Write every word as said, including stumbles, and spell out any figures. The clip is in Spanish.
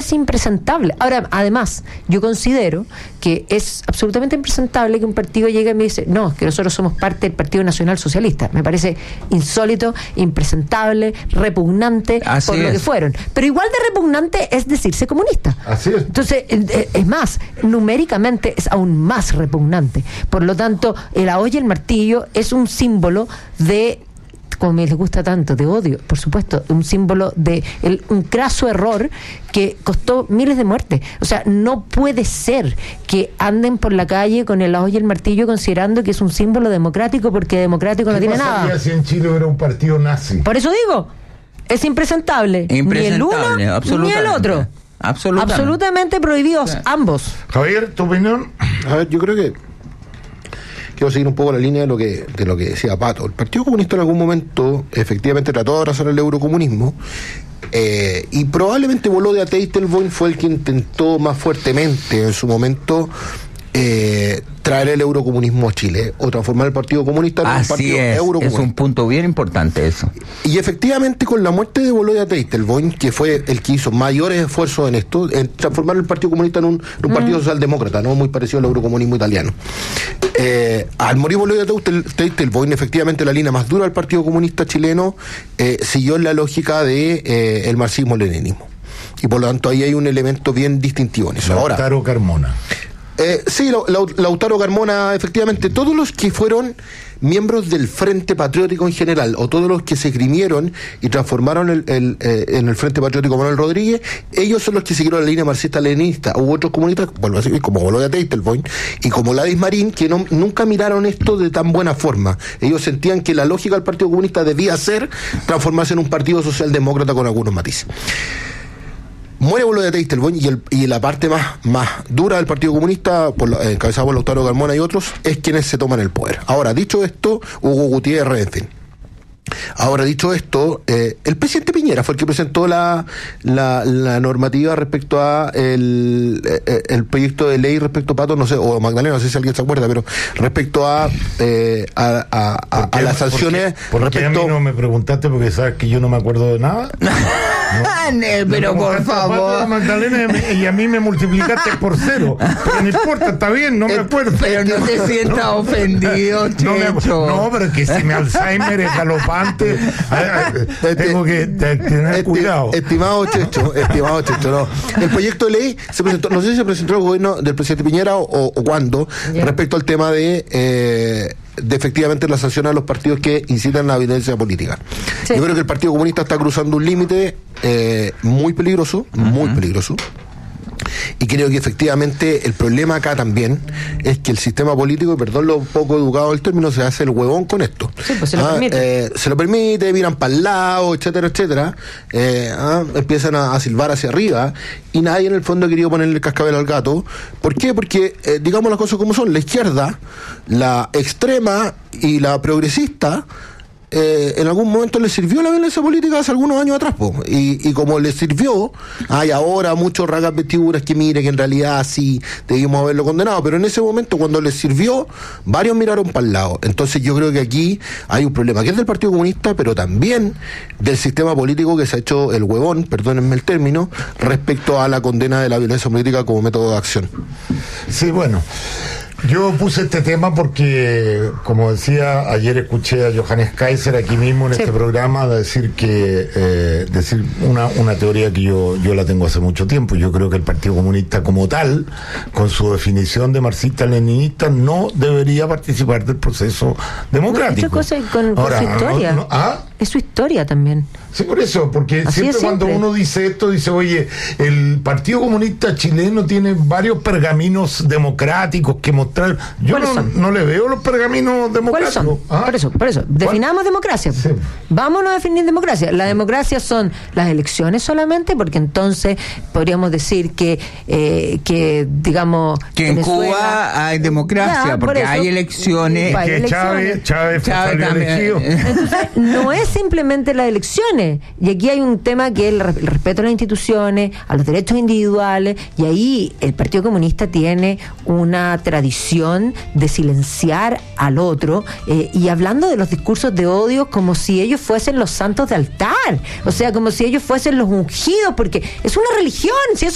es impresentable. Ahora, además, yo considero que es absolutamente impresentable que un partido llegue y me dice, no, que nosotros somos parte del Partido Nacional Socialista. Me parece insólito, impresentable, repugnante Así por es. lo que fueron. Pero igual de repugnante es decirse comunista. Así es. Entonces, es más, numéricamente es aún más repugnante. Por lo tanto, la olla y el martillo es un símbolo de, como me les gusta tanto, de odio, por supuesto, un símbolo de el, un craso error que costó miles de muertes. O sea, no puede ser que anden por la calle con el olla y el martillo considerando que es un símbolo democrático, porque democrático no tiene nada. ¿Qué pasaría si en Chile hubiera un partido nazi? Por eso digo, es impresentable. Impresentable, ni el uno ni el absolutamente. otro. Absolutamente. Absolutamente prohibidos, sí. Ambos. Javier, ¿tu opinión? A ver, yo creo que quiero seguir un poco la línea de lo que de lo que decía Pato. El Partido Comunista en algún momento efectivamente trató de abrazar el eurocomunismo, eh, y probablemente Volodya Teitelboim fue el que intentó más fuertemente en su momento eh, traer el eurocomunismo a Chile o transformar el Partido Comunista en Así un partido es, eurocomunista. es un punto bien importante eso. Y efectivamente, con la muerte de Volodya Teitelboim, que fue el que hizo mayores esfuerzos en esto, en transformar el Partido Comunista en un, en un mm. partido socialdemócrata, ¿no? Muy parecido al eurocomunismo italiano. Eh, al morir Volodya Teitelboim, efectivamente la línea más dura del Partido Comunista chileno eh, siguió en la lógica de eh, el marxismo-leninismo. Y por lo tanto ahí hay un elemento bien distintivo en eso. Lautaro Carmona. Eh, sí, Lautaro Carmona, efectivamente, todos los que fueron miembros del Frente Patriótico en general, o todos los que se grimieron y transformaron el, el, eh, en el Frente Patriótico Manuel Rodríguez, ellos son los que siguieron la línea marxista-leninista. Hubo otros comunistas, vuelvo a decir, como Volodya Teitelboim y como Ladis Marín, que no, nunca miraron esto de tan buena forma. Ellos sentían que la lógica del Partido Comunista debía ser transformarse en un partido socialdemócrata con algunos matices. Muere Volodya Teitelboim y, el, y la parte más, más dura del Partido Comunista, por la, encabezada por Lautaro Carmona y otros, es quienes se toman el poder. Ahora, dicho esto, Hugo Gutiérrez, en fin. Ahora, dicho esto, eh, el presidente Piñera fue el que presentó la, la, la normativa respecto a el, el, el proyecto de ley respecto a Pato, no sé, o Magdalena, no sé si alguien se acuerda, pero respecto a eh, a, a, a, a las sanciones. ¿Por qué, por respecto... qué a mí no me preguntaste? Porque sabes que yo no me acuerdo de nada. No. Pero me por favor. A Magdalena y a mí me multiplicaste por cero. Pero no importa, está bien, no me acuerdo. Pero no te sientas no, ofendido, no, me, no, pero que si mi Alzheimer es galopante, tengo que tener esti, cuidado. Estimado Checho, estimado Checho, no. El proyecto de ley se presentó, no sé si se presentó el gobierno del presidente Piñera o, o, o cuándo, yeah. respecto al tema de eh, de efectivamente la sanción a los partidos que incitan a la violencia política. Sí. Yo creo que el Partido Comunista está cruzando un límite eh, muy peligroso, uh-huh. muy peligroso. Y creo que efectivamente el problema acá también es que el sistema político, y perdón lo poco educado del término, se hace el huevón con esto. Sí, pues se lo ah, permite. Eh, se lo permite, miran para el lado, etcétera, etcétera. Eh, ah, empiezan a, a silbar hacia arriba y nadie en el fondo ha querido ponerle el cascabel al gato. ¿Por qué? Porque, eh, digamos las cosas como son, la izquierda, la extrema y la progresista, Eh, en algún momento le sirvió la violencia política hace algunos años atrás, po. Y, y como le sirvió, hay ahora muchos ragas vestiduras que mire que en realidad sí debimos haberlo condenado, pero en ese momento cuando les sirvió, varios miraron para el lado. Entonces yo creo que aquí hay un problema que es del Partido Comunista, pero también del sistema político que se ha hecho el huevón, perdónenme el término, respecto a la condena de la violencia política como método de acción. Sí, bueno, yo puse este tema porque, como decía, ayer escuché a Johannes Kaiser aquí mismo en sí. este programa decir que eh, decir una, una teoría que yo, yo la tengo hace mucho tiempo. Yo creo que el Partido Comunista como tal, con su definición de marxista-leninista, no debería participar del proceso democrático. Muchas cosas con, con Ahora, su historia. No, no, ¿ah? Es su historia también. Sí, por eso, porque Así siempre cuando uno dice esto, dice, oye, el Partido Comunista chileno tiene varios pergaminos democráticos que mostrar. Yo no, no le veo los pergaminos democráticos. ¿Cuáles son? ¿Ah? Por eso, por eso. Definamos ¿Cuál? democracia. Sí. Vámonos a definir democracia. La democracia son las elecciones solamente, porque entonces podríamos decir que, eh, que digamos... Que en Venezuela, Cuba hay democracia, ya, porque por hay elecciones. Y que Chávez, Chávez, Chávez también. elegido. Entonces, no es simplemente las elecciones. Y aquí hay un tema que es el, el respeto a las instituciones, a los derechos individuales, y ahí el Partido Comunista tiene una tradición de silenciar al otro, eh, y hablando de los discursos de odio como si ellos fuesen los santos de altar, o sea, como si ellos fuesen los ungidos, porque es una religión, si eso